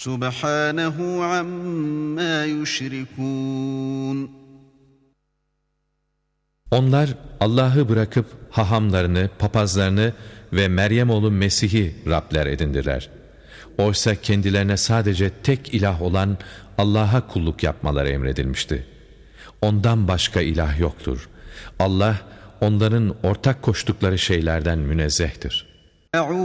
سُبْحَانَهُ عَمَّا يُشْرِكُونَ. Onlar Allah'ı bırakıp hahamlarını, papazlarını ve Meryem oğlu Mesih'i Rabler edindiler. Oysa kendilerine sadece tek ilah olan Allah'a kulluk yapmaları emredilmişti. Ondan başka ilah yoktur. Allah onların ortak koştukları şeylerden münezzehtir.